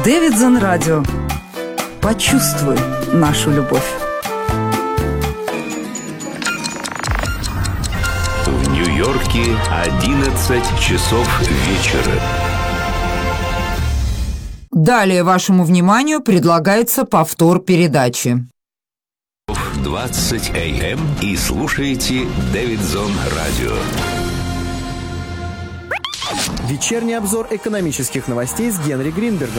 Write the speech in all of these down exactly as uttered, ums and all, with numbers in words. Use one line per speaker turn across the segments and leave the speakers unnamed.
Дэвидсон Радио. Почувствуй нашу любовь.
В Нью-Йорке одиннадцать часов вечера.
Далее вашему вниманию предлагается повтор передачи.
двадцать эй эм и слушаете Дэвидсон Радио.
Вечерний обзор экономических новостей с Генри Гринбергом.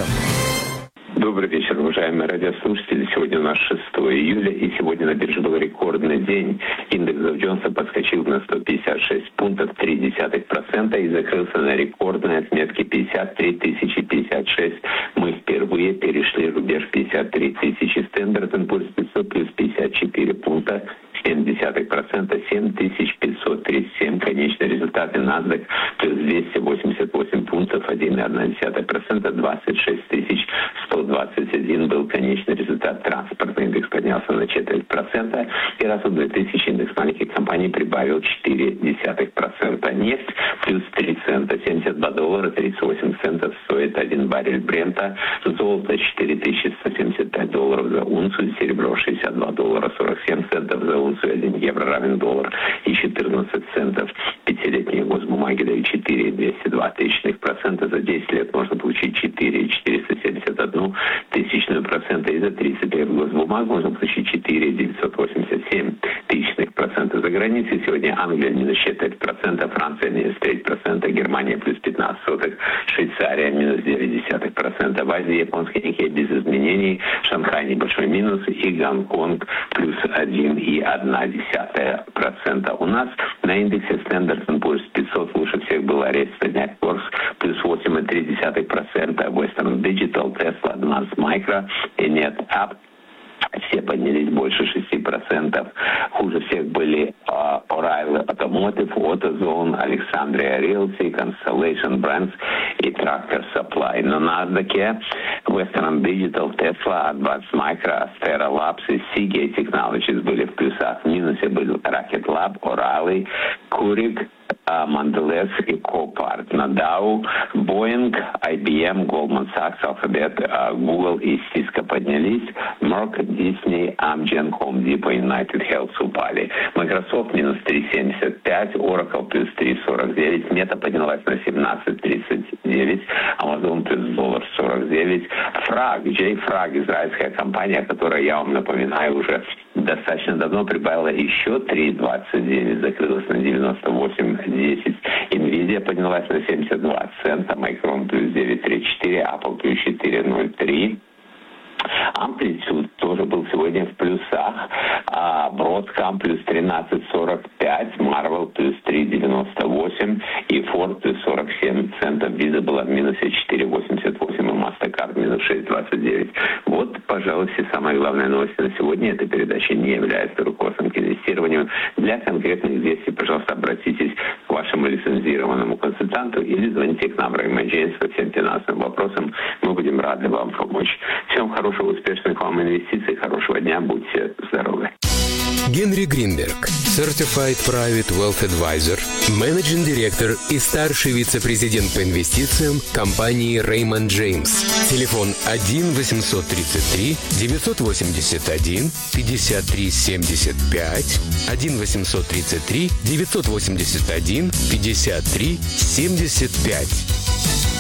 Добрый вечер, уважаемые радиослушатели. Сегодня у нас шестое июля, и сегодня на бирже был рекордный день. Индекс Dow Jones подскочил на сто пятьдесят шесть пунктов, три десятых процента, и закрылся на рекордной отметке пятьдесят три тысячи пятьдесят шесть. Мы впервые перешли рубеж пятьдесят три тысячи. Standard энд Poor's пятьсот плюс пятьдесят четыре пункта, семь десятых процента, семь тысяч пятьсот тридцать семь. Конечный результат NASDAQ плюс двести восемьдесят восемь пунктов, один целых одна десятая процента, двадцать шесть тысяч сто двадцать один был конечный результат. Транспортный индекс поднялся на четверть процента, и раз в две тысячи индекс маленьких компаний прибавил четыре десятых процента. Нефть плюс три цента, семьдесят два доллара тридцать восемь центов стоит один баррель Брента. Золото четыре тысячи сто семьдесят пять долларов за унцию, серебро шестьдесят два доллара сорок семь центов за унцию, один евро равен доллар и четырнадцать центов. Пятилетние госбумаги дают четыре целых двести два тысячных процента, за десять лет можно получить четыре целых четыреста семьдесят одну тысячную процента, и за тридцать лет госбумаг можно получить четыре целых девятьсот восемьдесят семь тысячных процента. За границей сегодня Англия минус четверть процента, Франция минус треть процента, Германия плюс пятнадцать сотых, Швейцария минус девять десятых процента. В Азии японский Никей без изменений, Шанхай небольшой минус, и Гонконг плюс один целых одна десятая процента. У нас на индексе Standard энд Poor's пятьсот лучше всех был Арест Корс плюс восемь целых три десятых процента, Western Digital, Tesla, Advanced Micro и NetApp. Все поднялись больше шести процентов. Хуже всех были uh, O'Reilly Automotive, AutoZone, Alexandria Realty, Constellation Brands и Tractor Supply. На NASDAQ Western Digital, Tesla, Advanced Micro, Astera Labs и Seagate Technologies были в плюсах. В минусе были Rocket Lab, O'Reilly, Keurig, Mondelez и Copart. На Dow Boeing, ай би эм, Goldman Sachs, Alphabet, Google и Cisco поднялись. Merck, Disney, Amgen, Home Depot, United Health упали. Microsoft минус три целых семьдесят пять, Oracle плюс три целых сорок девять, Meta поднялась на семнадцать целых тридцать девять, Amazon плюс доллар сорок девять. Frag, JFrag, израильская компания, которая, я вам напоминаю, уже достаточно давно прибавила еще три целых двадцать девять, закрылась на девяносто восемь целых десять. Nvidia поднялась на семьдесят два цента, Micron плюс девять целых тридцать четыре, Apple плюс четыре целых ноль три. Amplitude тоже был сегодня в плюсах, а Broadcom плюс тринадцать целых сорок пять, Marvel плюс три целых девяносто восемь и Ford плюс сорок семь центов. Visa была в минусе четыре целых восемьдесят восемь и Mastercard минус шесть целых двадцать девять. Вот, пожалуй, все самые главные новости на сегодня. Эта передача не является руководством к инвестированию. Для конкретных известий, пожалуйста, обратитесь к вашему лицензированному консультанту или звоните к нам Raymond James по всем финансовым вопросам. Мы будем рады вам помочь. Всем хорошего, успешных вам инвестиций, хорошего дня, будьте здоровы.
Генри Гринберг, Certified Private Wealth Advisor, Managing Director и старший вице-президент по инвестициям компании Raymond James. Телефон один восемьсот тридцать три девятьсот восемьдесят один пятьдесят три семьдесят пять, один восемьсот тридцать три девятьсот восемьдесят один пятьдесят три семьдесят пять.